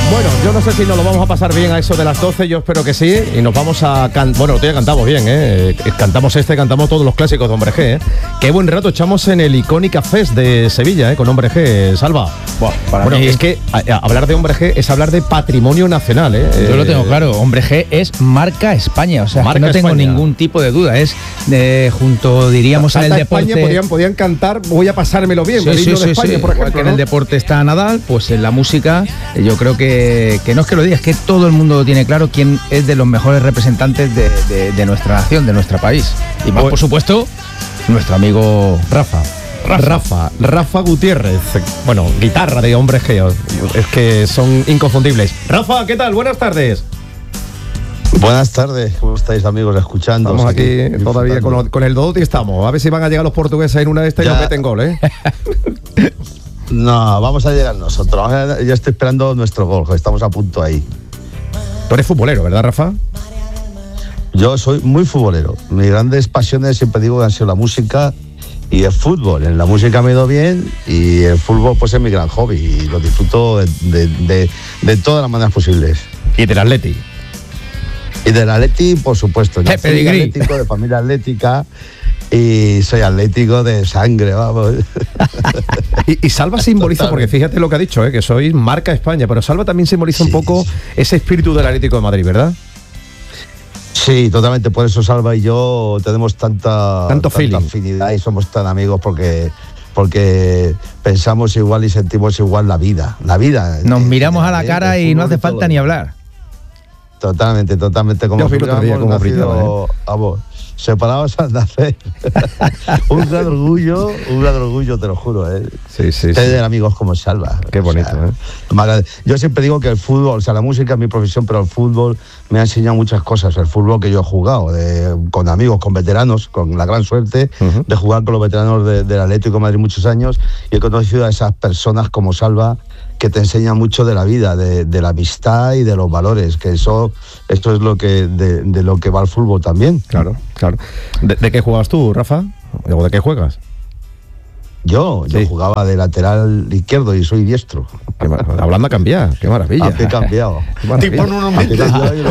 Bueno, yo no sé si nos lo vamos a pasar bien a eso de las 12, yo espero que sí, y nos vamos a bueno, ya cantamos bien, cantamos todos los clásicos de Hombre G, Qué buen rato echamos en el Icónica Fest de Sevilla, con Hombre G, Salva. Bueno, es que hablar de Hombre G es hablar de patrimonio nacional, Yo lo tengo claro, Hombre G es marca España, o sea, que no tengo ningún tipo de duda, es junto, diríamos, en el deporte. España podían cantar Voy a pasármelo bien, sí, por ejemplo, que en el deporte está Nadal, pues en la música, yo creo que no es que lo diga, es que todo el mundo tiene claro quién es de los mejores representantes de nuestra nación, de nuestro país. Y más, por supuesto, nuestro amigo Rafa Gutiérrez. Bueno, guitarra de Hombre G. Es que son inconfundibles. Rafa, ¿qué tal? Buenas tardes. Buenas tardes, ¿cómo estáis, amigos? Escuchando. Estamos aquí todavía con el Dodoti estamos. A ver si van a llegar los portugueses en una de estas y nos meten gol, No, vamos a llegar nosotros. Yo estoy esperando nuestro gol, estamos a punto ahí. Tú eres futbolero, ¿verdad, Rafa? Yo soy muy futbolero. Mis grandes pasiones, siempre digo, han sido la música y el fútbol. En la música me he ido bien y el fútbol pues es mi gran hobby y lo disfruto de todas las maneras posibles. ¿Y del Atleti? Y del Atleti, por supuesto. Yo soy atlético, de familia atlética. Y soy atlético de sangre, vamos. Y Salva simboliza, porque fíjate lo que ha dicho, que sois marca España, pero Salva también simboliza un poco ese espíritu del Atlético de Madrid, ¿verdad? Sí, totalmente. Por eso Salva y yo tenemos tanta afinidad y somos tan amigos porque pensamos igual y sentimos igual la vida. Nos miramos a la cara y no hace falta ni hablar. Totalmente. Como separados al nacer. un gran orgullo, te lo juro, Sí. Tener amigos como Salva. Qué bonito, Yo siempre digo que el fútbol, o sea, la música es mi profesión, pero el fútbol me ha enseñado muchas cosas. El fútbol que yo he jugado, con amigos, con veteranos, con la gran suerte de jugar con los veteranos del Atlético de Madrid muchos años, y he conocido a esas personas como Salva, que te enseña mucho de la vida, de la amistad y de los valores, que esto es lo que de lo que va el fútbol también. Claro. ¿De qué juegas tú, Rafa? ¿O de qué juegas? Yo jugaba de lateral izquierdo y soy diestro. Hablando a cambiar, qué maravilla. He cambiado. Tipo en un momento.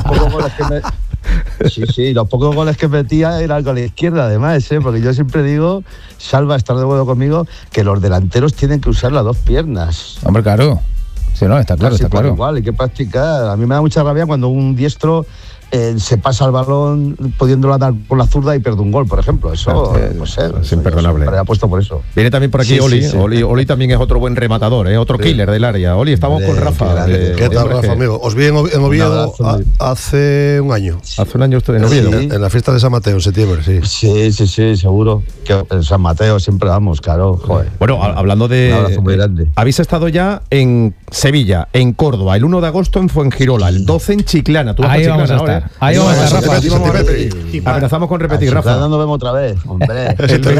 Los pocos goles que metía eran con la izquierda, además, porque yo siempre digo, Salva, estar de acuerdo conmigo, que los delanteros tienen que usar las dos piernas. Hombre, claro. Sí, no, está claro. Igual, hay que practicar. A mí me da mucha rabia cuando un diestro se pasa el balón pudiéndolo dar con la zurda y pierde un gol, por ejemplo. Eso es imperdonable. Yo apuesto por eso. Viene también por aquí Oli. Oli también es otro buen rematador, otro killer del área. Oli, estamos con Rafa. ¿Qué tal, Rafa, amigo? Os vi en Oviedo hace un año. Hace un año estuve en Oviedo. En la fiesta de San Mateo, en septiembre, sí, seguro. Que en San Mateo siempre vamos, claro. Joder. Bueno, hablando de... Un abrazo muy grande. Habéis estado ya en Sevilla, en Córdoba, el 1 de agosto en Fuengirola, el 12 en Chiclana. Tú vas ahí a vamos Chiclana, a estar. Ahí vamos a estar, Rafa. Amenazamos con repetir, Rafa. Nos vemos otra vez, hombre.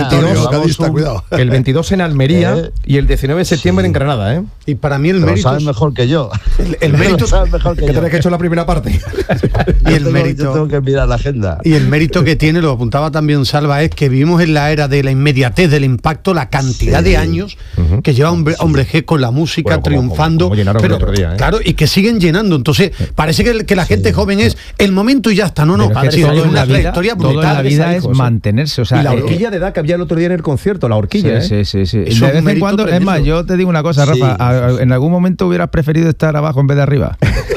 El 22 en Almería y el 19 de septiembre en Granada, Y para mí el mérito... Lo sabes mejor que yo. El mérito... sabes mejor que yo. tenés que hecho la primera parte. Y el mérito... Yo tengo que mirar la agenda. Y el mérito que tiene, lo apuntaba también Salva, es que vivimos en la era de la inmediatez, del impacto, la cantidad de años que lleva Hombre G con la música, triunfando. Como pero, el otro día, claro, y que siguen llenando. Entonces, parece que la gente joven es el momento y ya está. No, padre, sí, todo en la vida es mantenerse. O sea, y la horquilla de edad que había el otro día en el concierto, la horquilla. Sí. De vez en cuando, es más, yo te digo una cosa, Rafa, en algún momento hubieras preferido estar abajo en vez de arriba.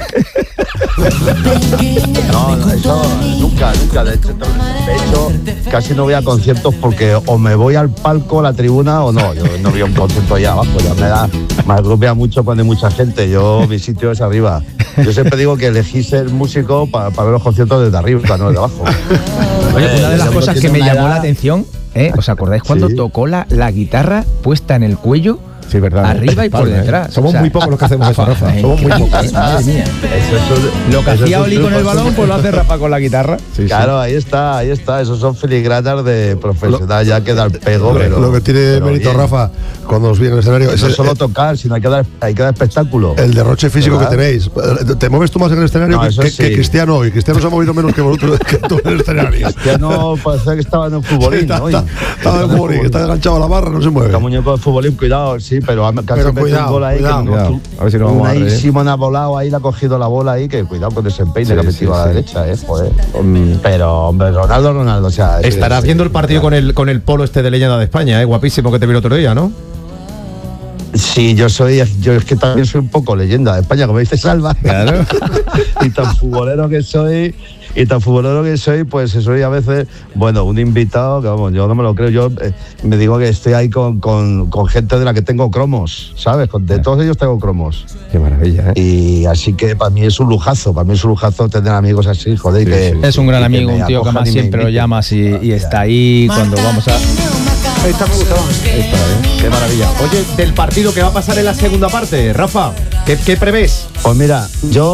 No, eso nunca. De hecho, casi no voy a conciertos porque o me voy al palco, a la tribuna, o no. Yo no voy a un concierto allá abajo, ya me agrupea mucho cuando hay mucha gente. Mi sitio es arriba. Yo siempre digo que elegí ser músico para ver los conciertos desde arriba, no desde abajo. Oye, una de las cosas que me llamó la atención, ¿os acordáis cuando tocó la guitarra puesta en el cuello? Sí, verdad. Arriba y por detrás. Somos muy pocos los que hacemos eso, Rafa. Somos muy pocos. Madre mía. Lo que hacía Oli con el balón, pues lo hace Rafa con la guitarra. Claro, ahí está. Esos son filigranas de profesional, ya queda el pego. Lo que tiene mérito, Rafa, cuando os vi en el escenario... No es solo tocar, sino hay que dar espectáculo. El derroche físico que tenéis. Te mueves tú más en el escenario que Cristiano hoy. Cristiano se ha movido menos que tú en el escenario. Cristiano parecía que estaba en un futbolín. Estaba en un futbolín, está enganchado a la barra, no se mueve. Está muñeco de futbolín, cuidado, sí. pero casi mete un gol ahí. Cuidado. A ver si no vamos a reír. Simón ha volado ahí, le ha cogido la bola ahí, que cuidado con ese empeine que ha metido a la derecha, joder. Pero, hombre, Ronaldo, o sea... Estarás viendo el partido con el polo este de leyenda de España, guapísimo, que te vi el otro día, ¿no? Sí, yo es que también soy un poco leyenda de España, como dice Salva. Claro. y tan futbolero que soy, pues soy a veces, bueno, un invitado que, vamos, yo no me lo creo. Yo me digo que estoy ahí con gente de la que tengo cromos, ¿sabes? De todos ellos tengo cromos. Qué maravilla, ¿eh? Y así que para mí es un lujazo tener amigos así, joder. Sí, es un gran amigo, un tío que más siempre lo llamas y está ahí cuando vamos a... Ahí está, me gustó. Qué maravilla. Oye, del partido que va a pasar en la segunda parte, Rafa, ¿qué prevés? Pues mira,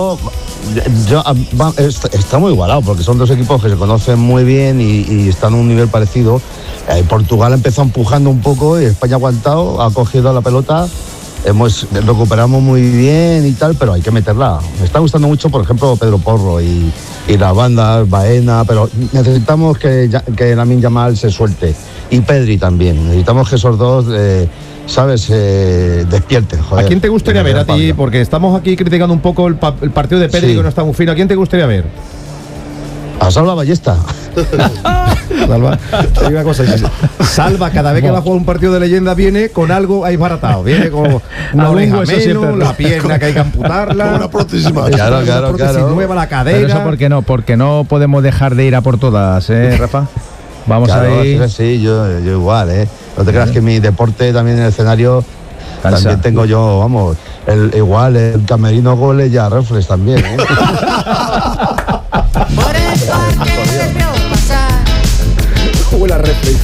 está muy igualado, porque son dos equipos que se conocen muy bien y están a un nivel parecido. Portugal empezó empujando un poco y España ha aguantado, ha cogido la pelota. Recuperamos muy bien y tal, pero hay que meterla. Me está gustando mucho, por ejemplo, Pedro Porro y las bandas, Baena, pero necesitamos que Lamine Yamal se suelte. Y Pedri también. Necesitamos que esos dos, ¿sabes? Despierten. Joder. ¿A quién te gustaría ver a ti? Porque estamos aquí criticando un poco el partido de Pedri, que no está muy fino. ¿A quién te gustaría ver? A Salva Ballesta. Salva, hay una cosa. Salva, cada vez que va a jugar un partido de leyenda, viene con algo ahí baratado. Viene con una oreja menos, la pierna que hay que amputarla. Con una prótesis más. Claro. Nueva, la cadera. Pero eso, ¿por qué no? Porque no podemos dejar de ir a por todas, Rafa. Vamos a ir. Sí, yo igual, No te creas que mi deporte también en el escenario. Cansa. También tengo yo, vamos, el camerino goles y a reflex también, Por eso aquel vio pasar. Huele reflex.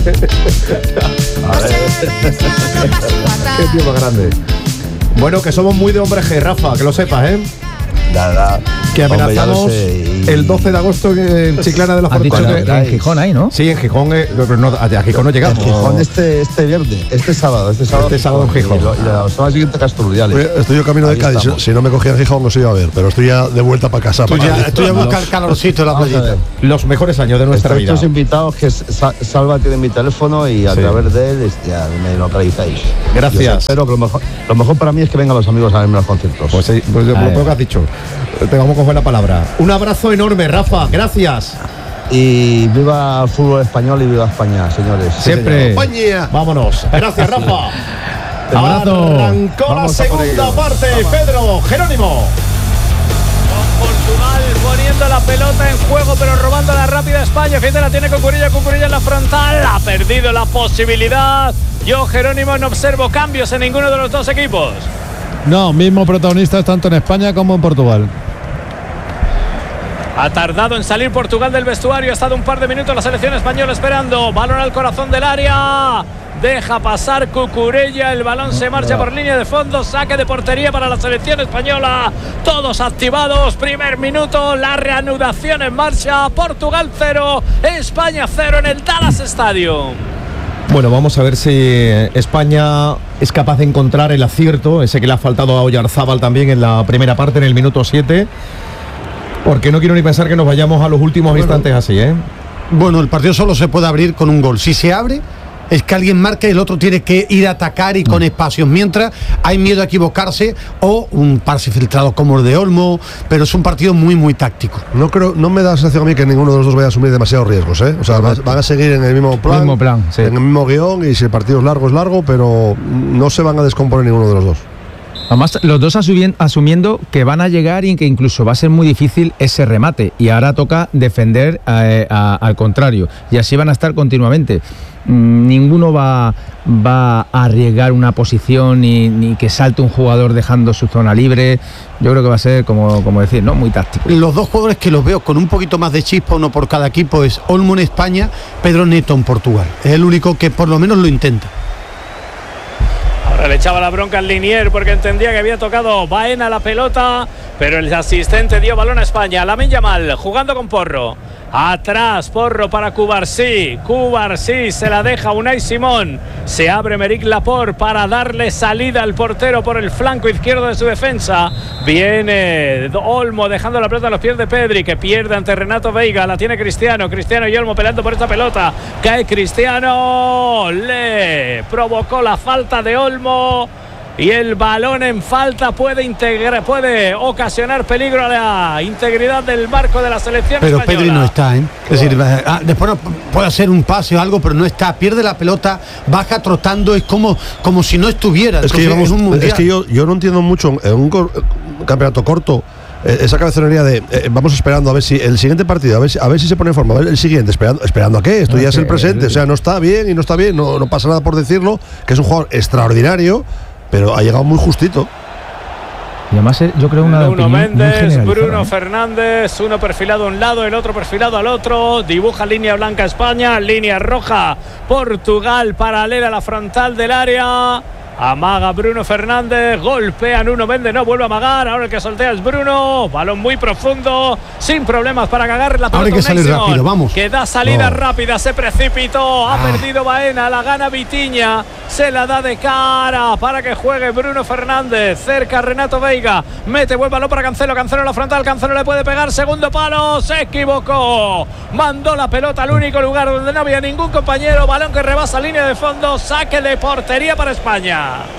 Qué tío más grande. Bueno, que somos muy de hombre G, Rafa, que lo sepas, Nada. Que amenazamos el 12 de agosto en Chiclana de la Fortuna. En Gijón ahí, ¿no? Sí, en Gijón, pero no, a Gijón no llegamos. En Gijón este viernes, este sábado en Gijón. Y la semana siguiente Casturriales. Estoy yo camino de Cádiz. Si no me cogía en Gijón no se iba a ver, pero estoy ya de vuelta para casa. Estoy a buscar el calorcito de la playita. Los mejores años de nuestra vida. Estos invitados que Salva tiene mi teléfono y a través de él me localizáis. Gracias. Espero que lo mejor para mí es que vengan los amigos a verme los conciertos. Pues sí, pues lo que has dicho. Te vamos a coger la palabra. Un abrazo enorme, Rafa. Gracias. Y viva el fútbol español y viva España, señores. Siempre. España. Vámonos. Gracias, Rafa. Abrazo. Arrancó la segunda parte. Pedro Jerónimo. Portugal poniendo la pelota en juego, pero robando la rápida España. Fíjate, la tiene Cucurilla en la frontal. Ha perdido la posibilidad. Yo, Jerónimo, no observo cambios en ninguno de los dos equipos. No, mismo protagonistas tanto en España como en Portugal. Ha tardado en salir Portugal del vestuario. Ha estado un par de minutos la selección española esperando. Balón al corazón del área. Deja pasar Cucurella. El balón se marcha por línea de fondo. Saque de portería para la selección española. Todos activados. Primer minuto. La reanudación en marcha. Portugal 0. España 0 en el Dallas Stadium. Bueno, vamos a ver si España es capaz de encontrar el acierto. Ese que le ha faltado a Oyarzábal también en la primera parte, en el minuto 7. Porque no quiero ni pensar que nos vayamos a los últimos instantes así, Bueno, el partido solo se puede abrir con un gol. Si se abre, es que alguien marca y el otro tiene que ir a atacar y con espacios. Mientras hay miedo a equivocarse o un pase filtrado como el de Olmo, pero es un partido muy, muy táctico. No me da la sensación a mí que ninguno de los dos vaya a asumir demasiados riesgos, O sea, van a seguir en el mismo plan, sí. En el mismo guión, y si el partido es largo, pero no se van a descomponer ninguno de los dos. Además, los dos asumiendo que van a llegar y que incluso va a ser muy difícil ese remate. Y ahora toca defender al contrario. Y así van a estar continuamente. Ninguno va a arriesgar una posición ni que salte un jugador dejando su zona libre. Yo creo que va a ser, como decir, ¿no? Muy táctico. Los dos jugadores que los veo con un poquito más de chispa, uno por cada equipo, es Olmo en España, Pedro Neto en Portugal. Es el único que por lo menos lo intenta. Ahora le echaba la bronca al Linier porque entendía que había tocado Baena la pelota, pero el asistente dio balón a España. Lamine Yamal jugando con Porro. Atrás, Porro para Cubarsí. Cubarsí se la deja Unai Simón. Se abre Meric Laporte para darle salida al portero por el flanco izquierdo de su defensa. Viene Olmo dejando la pelota a los pies de Pedri, que pierde ante Renato Veiga. La tiene Cristiano. Cristiano y Olmo peleando por esta pelota. Cae Cristiano. Le provocó la falta de Olmo. y el balón en falta puede ocasionar peligro a la integridad del marco de la selección pero española. Pedri no está, ¿eh? Es decir, después puede hacer un pase o algo, pero no está, pierde la pelota, baja trotando, es como si no estuviera. Es que, es un mundial. Es que yo no entiendo mucho en un campeonato corto esa cabezonería de vamos esperando a ver si el siguiente partido, a ver si se pone en forma, a ver el siguiente, esperando a qué, esto ya es el presente, o sea, no está bien y no está bien, no pasa nada por decirlo, que es un jugador extraordinario, pero ha llegado muy justito. Y además yo creo una Nuno Méndez, muy Bruno Fernández, uno perfilado a un lado, el otro perfilado al otro, dibuja línea blanca España, línea roja Portugal, paralela a la frontal del área. Amaga Bruno Fernández, golpea Nuno Méndez, no vuelve a amagar, ahora el que soltea es Bruno, balón muy profundo, sin problemas para cagar la pelota. Ahora hay que salir rápido, vamos. Que da salida rápida, se precipitó, ha perdido Baena, la gana Vitinha, se la da de cara para que juegue Bruno Fernández, cerca Renato Veiga, mete buen balón para Cancelo, Cancelo en la frontal, Cancelo le puede pegar, segundo palo, se equivocó, mandó la pelota al único lugar donde no había ningún compañero, balón que rebasa línea de fondo, saque de portería para España.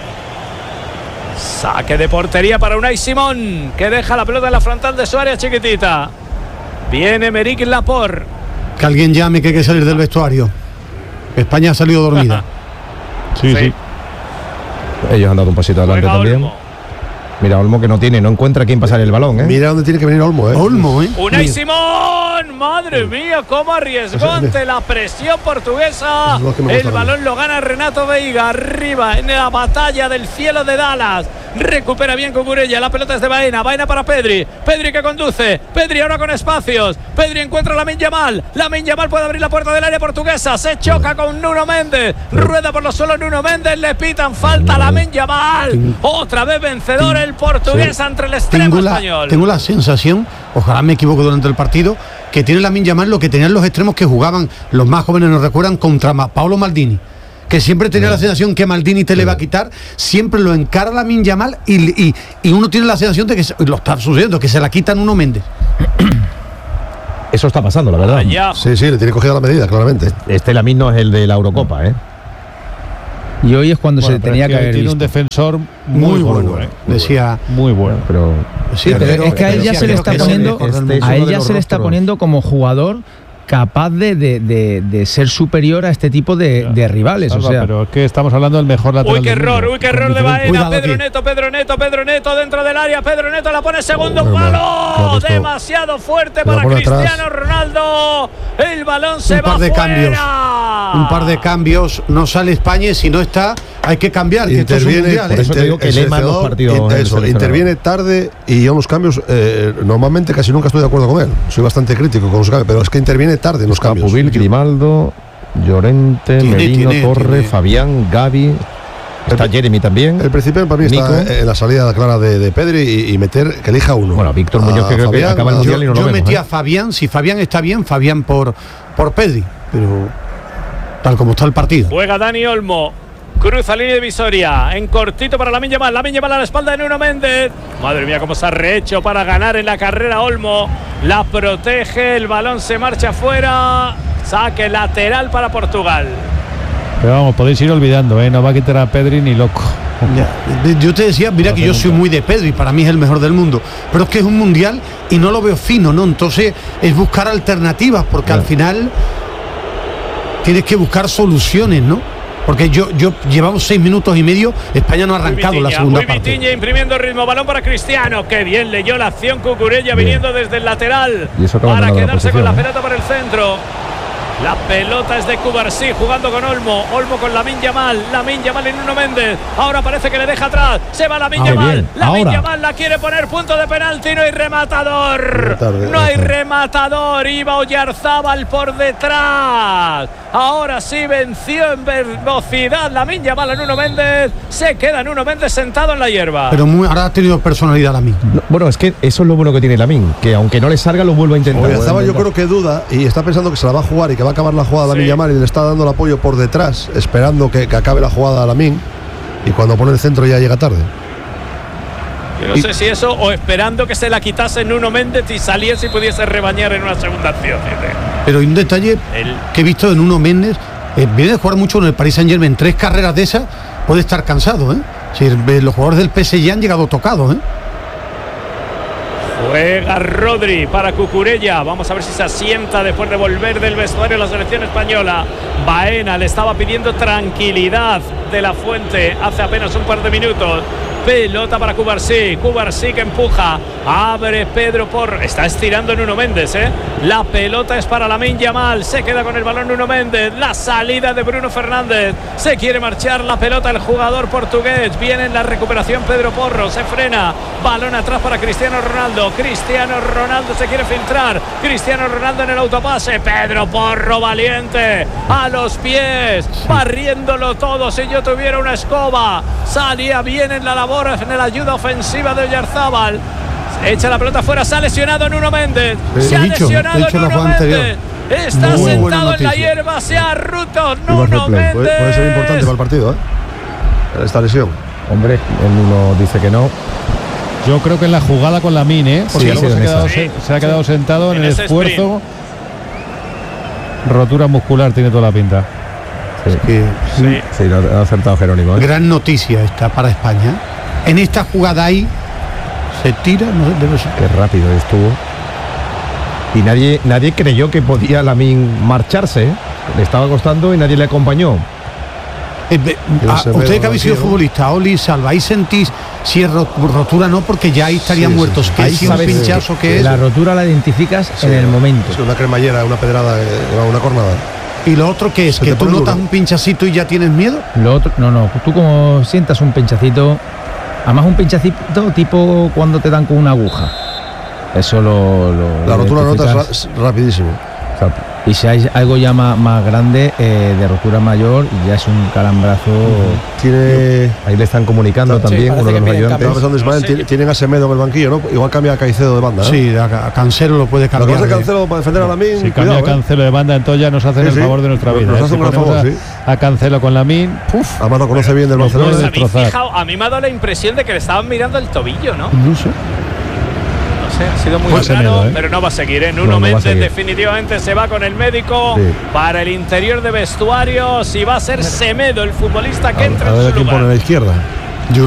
Saque de portería para Unai Simón, que deja la pelota en la frontal de su área chiquitita. Viene Meric Laporte. Que alguien llame, que hay que salir del vestuario. España ha salido dormida. Sí. Ellos han dado un pasito adelante también. Olmo. Mira, Olmo que no encuentra quién pasar el balón, ¿eh? Mira dónde tiene que venir Olmo, Unai Simón, madre mía, cómo arriesgó ante la presión portuguesa. El balón lo gana Renato Veiga, arriba en la batalla del cielo de Dallas. Recupera bien Cucurella, la pelota es de Baena, Baena para Pedri, Pedri que conduce, Pedri ahora con espacios, Pedri encuentra a Lamine Yamal puede abrir la puerta del área portuguesa, se choca con Nuno Méndez, rueda por los suelos Nuno Méndez, le pitan falta a Lamine Yamal, otra vez vencedor el portugués ante el extremo español. Tengo la sensación, ojalá me equivoque durante el partido, que tiene Lamine Yamal lo que tenían los extremos que jugaban, los más jóvenes nos recuerdan, contra Paolo Maldini, que siempre tenía la sensación que Maldini te le va a quitar, siempre lo encara Lamine Yamal y uno tiene la sensación de que lo está sucediendo, que se la quitan Nuno Méndez. Eso está pasando, la verdad. Sí, le tiene cogida la medida, claramente. Este Lamine no es el de la Eurocopa, ¿eh? Y hoy es cuando se tenía que haber tiene visto. un defensor muy bueno, decía muy bueno, pero es que a él ya se le está poniendo, a él ya se le está poniendo como jugador capaz de ser superior a este tipo de rivales. Salva, o sea, pero es que estamos hablando del mejor lateral. Uy, qué error de Baena. Pedro Neto dentro del área. Pedro Neto la pone segundo palo. Demasiado fuerte para Cristiano Ronaldo. El balón se va fuera. Un par de cambios. No sale España y si no está, hay que cambiar. Interviene, por eso te digo que lee mal los partidos. Interviene tarde y yo los cambios, normalmente casi nunca estoy de acuerdo con él. Soy bastante crítico con los cambios, pero es que interviene tarde en los cambios. Pubil, Grimaldo, Llorente, Merino, Torre, Fabián, Gavi. Está Jeremy también. El principal para mí está en la salida clara de Pedri y meter que elija uno. Bueno, Víctor Muñoz, que creo que acaba el mundial y no lo vemos. Yo metí a Fabián, si Fabián está bien, Fabián por Pedri, pero tal como está el partido. Juega Dani Olmo. Cruza línea divisoria, en cortito para Lamine Yamal a la espalda de Nuno Méndez. Madre mía, cómo se ha rehecho para ganar en la carrera Olmo. La protege, el balón se marcha fuera. Saque lateral para Portugal. Pero vamos, podéis ir olvidando, no va a quitar a Pedri ni loco. Ya, yo te decía, mira que yo soy muy de Pedri, para mí es el mejor del mundo, pero es que es un mundial y no lo veo fino, ¿no? Entonces es buscar alternativas, porque al final tienes que buscar soluciones, ¿no? Porque yo llevamos 6 minutos y medio, España no ha arrancado la segunda parte. Vitinha imprimiendo ritmo, balón para Cristiano, que bien leyó la acción Cucurella viniendo desde el lateral para quedarse con la pelota por el centro. La pelota es de Cubarsí jugando con Olmo con Lamine Yamal y Nuno Méndez. Ahora parece que le deja atrás. Se va Lamine Yamal. Lamine Yamal la quiere poner punto de penalti. No hay rematador. No hay rematador. Iba Oyarzábal por detrás. Ahora sí venció en velocidad Lamine Yamal a Nuno Méndez. Se queda Nuno Méndez sentado en la hierba. Pero ahora ha tenido personalidad Lamine. Bueno, es que eso es lo bueno que tiene Lamine, que aunque no le salga lo vuelve a intentar. Oyarzábal yo creo que duda y está pensando que se la va a jugar y que va a acabar la jugada a Lamine Yamal y le está dando el apoyo por detrás, esperando que acabe la jugada a Lamine, y cuando pone el centro ya llega tarde. Yo no sé si eso o esperando que se la quitase Nuno Méndez y saliese y pudiese rebañar en una segunda acción. Pero hay un detalle que he visto de Nuno Méndez, viene de jugar mucho en el Paris Saint-Germain, 3 carreras de esas puede estar cansado, Sí, los jugadores del PSG han llegado tocados, ¿eh? Juega Rodri para Cucurella. Vamos a ver si se asienta después de volver del vestuario de la selección española. Baena le estaba pidiendo tranquilidad de la Fuente hace apenas un par de minutos. Pelota para Cubarsí. Cubarsí que empuja. Abre Pedro Porro. Está estirando Nuno Méndez, ¿eh? La pelota es para Lamine Yamal. Se queda con el balón Nuno Méndez. La salida de Bruno Fernández. Se quiere marchar la pelota el jugador portugués. Viene en la recuperación Pedro Porro. Se frena. Balón atrás para Cristiano Ronaldo. Cristiano Ronaldo se quiere filtrar. Cristiano Ronaldo en el autopase. Pedro Porro valiente. A los pies. Barriéndolo todo. Si yo tuviera una escoba. Salía bien en la labor, en la ayuda ofensiva de Oyarzábal. Echa la pelota fuera. Se ha lesionado Nuno Méndez. Se ha lesionado Nuno Méndez. Está sentado en la hierba. Se ha roto Nuno Méndez. Puede ser importante para el partido, ¿eh? Esta lesión. Hombre, uno dice que no. Yo creo que en la jugada con Lamine, ¿eh? Porque Sí, luego se ha quedado sentado en el esfuerzo. Rotura muscular tiene toda la pinta. Sí, lo ha acertado Jerónimo, ¿eh? Gran noticia esta para España. En esta jugada ahí se tira, no sé, debe ser. Qué rápido estuvo. Y nadie creyó que podía Lamine marcharse, ¿eh? Le estaba costando y nadie le acompañó. Usted que habéis sido futbolista, Oli, Salva, ahí sentís si es rotura no, porque ya ahí estarían muertos. Que Ahí si un sabes pinchazo que es. La rotura la identificas en el momento. Sí, una cremallera, una pedrada, una cornada. Y lo otro que es Se que te tú pone notas duro. un pinchacito y ya tienes miedo. Lo otro, no, tú como sientas un pinchacito, además un pinchacito tipo cuando te dan con una aguja. Eso La rotura identificas. notas rapidísimo. Y si hay algo ya más grande, de rotura mayor, ya es un calambrazo. Tiene. Ahí le están comunicando también uno de los ayudantes. Estaba pensando, Ismael, tienen a Semedo en el banquillo, ¿no? Igual cambia a Caicedo de banda, ¿no? Sí, a Cancelo lo puede Lo que cambiar. pasa es que Cancelo para defender a Lamine. Si cambia Cancelo de banda, entonces ya nos hacen Sí, el sí. favor de nuestra vida. Nos ¿eh? hace Si un gran ponemos favor, sí. a Cancelo con Lamine, Además lo conoce bien del lo Barcelona. puede ¿Os habéis destrozar. fijado? A mí me ha dado la impresión de que le estaban mirando el tobillo, ¿no? No sé. No sé, ha sido muy Pues raro, Semedo, ¿eh? pero no va a seguir. Nuno No va a Méndez seguir. definitivamente se va con el médico Sí. para el interior de vestuarios y va a ser Semedo el futbolista que entra A en ver su a quién pone a lugar. la izquierda.